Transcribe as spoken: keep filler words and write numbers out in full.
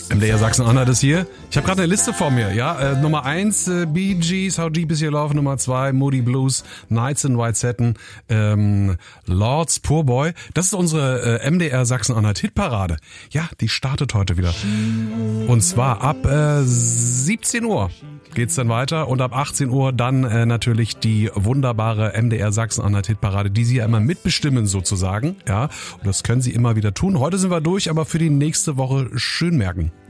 M D R Sachsen-Anhalt ist hier. Ich habe gerade eine Liste vor mir. Ja, äh, Nummer eins äh, Bee Gees, How Deep Is Your Love. Nummer zwei Moody Blues, Nights in White Satin, ähm, Lords, Poor Boy. Das ist unsere äh, M D R Sachsen-Anhalt Hitparade. Ja, die startet heute wieder. Und zwar ab äh, siebzehn Uhr geht's dann weiter und ab achtzehn Uhr dann äh, natürlich die wunderbare M D R Sachsen-Anhalt Hitparade, die Sie ja immer mitbestimmen sozusagen. Ja, und das können Sie immer wieder tun. Heute sind wir durch, aber für die nächste Woche schön merken.